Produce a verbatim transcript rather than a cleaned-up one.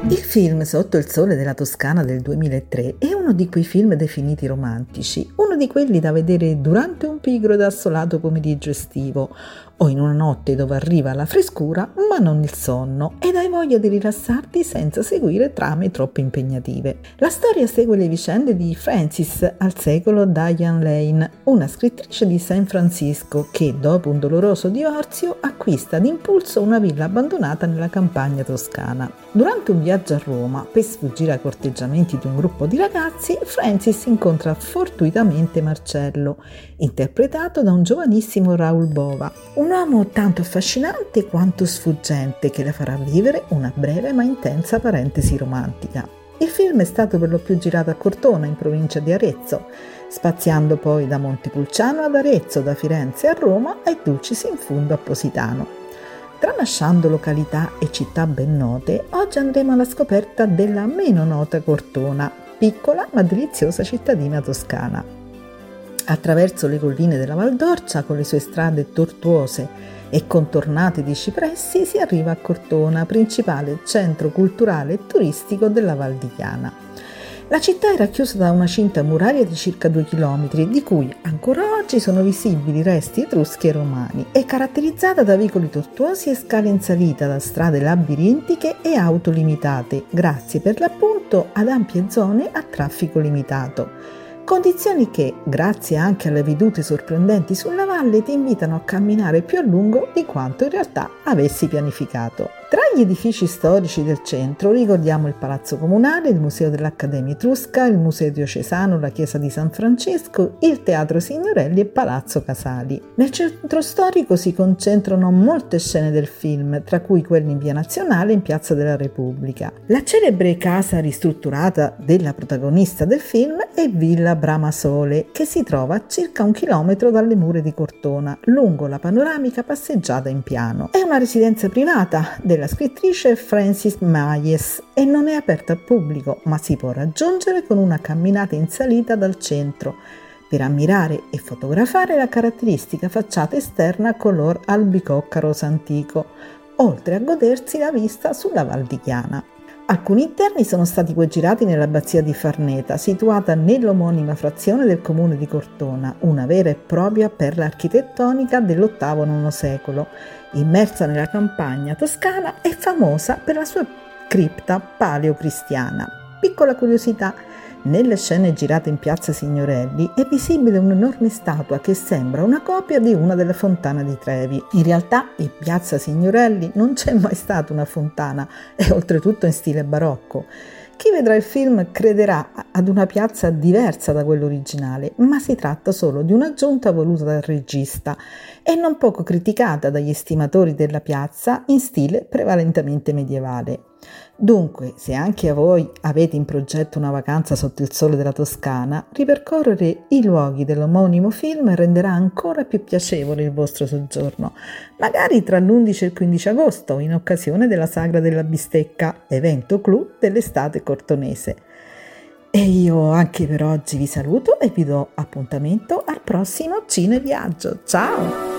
Il film Sotto il sole della Toscana del duemilatré è uno di quei film definiti romantici, uno di quelli da vedere durante un pigro ed assolato pomeriggio estivo o in una notte dove arriva la frescura ma non il sonno ed hai voglia di rilassarti senza seguire trame troppo impegnative. La storia segue le vicende di Frances, al secolo Diane Lane, una scrittrice di San Francisco che dopo un doloroso divorzio acquista d'impulso una villa abbandonata nella campagna toscana. Durante un viaggio a Roma, per sfuggire ai corteggiamenti di un gruppo di ragazzi, Frances incontra fortuitamente Marcello, interpretato da un giovanissimo Raoul Bova, un uomo tanto affascinante quanto sfuggente che le farà vivere una breve ma intensa parentesi romantica. Il film è stato per lo più girato a Cortona, in provincia di Arezzo, spaziando poi da Montepulciano ad Arezzo, da Firenze a Roma e ducisi in fondo a Positano. Tralasciando località e città ben note, oggi andremo alla scoperta della meno nota Cortona, piccola ma deliziosa cittadina toscana. Attraverso le colline della Valdorcia, con le sue strade tortuose e contornate di cipressi, si arriva a Cortona, principale centro culturale e turistico della Val di Chiana. La città è racchiusa da una cinta muraria di circa due chilometri, di cui ancora oggi sono visibili resti etruschi e romani. È caratterizzata da vicoli tortuosi e scale in salita, da strade labirintiche e auto limitate, grazie per l'appunto ad ampie zone a traffico limitato. Condizioni che, grazie anche alle vedute sorprendenti sulla valle, ti invitano a camminare più a lungo di quanto in realtà avessi pianificato. Tra gli edifici storici del centro ricordiamo il Palazzo Comunale, il Museo dell'Accademia Etrusca, il Museo Diocesano, la Chiesa di San Francesco, il Teatro Signorelli e Palazzo Casali. Nel centro storico si concentrano molte scene del film, tra cui quelle in Via Nazionale e in Piazza della Repubblica. La celebre casa ristrutturata della protagonista del film è Villa Bramasole, che si trova a circa un chilometro dalle mura di Cortona, lungo la panoramica passeggiata in piano. È una residenza privata della scrittrice Frances Mayes e non è aperta al pubblico, ma si può raggiungere con una camminata in salita dal centro per ammirare e fotografare la caratteristica facciata esterna color albicocca rosa antico, oltre a godersi la vista sulla Val di Chiana. Alcuni interni sono stati poi girati nell'abbazia di Farneta, situata nell'omonima frazione del comune di Cortona, una vera e propria perla architettonica dell'ottavo nono secolo, immersa nella campagna toscana e famosa per la sua cripta paleocristiana. Piccola curiosità: nelle scene girate in Piazza Signorelli è visibile un'enorme statua che sembra una copia di una delle fontane di Trevi. In realtà in Piazza Signorelli non c'è mai stata una fontana e oltretutto in stile barocco. Chi vedrà il film crederà ad una piazza diversa da quella originale, ma si tratta solo di un'aggiunta voluta dal regista e non poco criticata dagli estimatori della piazza in stile prevalentemente medievale. Dunque, se anche a voi avete in progetto una vacanza sotto il sole della Toscana, ripercorrere i luoghi dell'omonimo film renderà ancora più piacevole il vostro soggiorno, magari tra l'undici e il quindici agosto, in occasione della Sagra della Bistecca, evento clou dell'estate cortonese. E io anche per oggi vi saluto e vi do appuntamento al prossimo Cineviaggio. Ciao!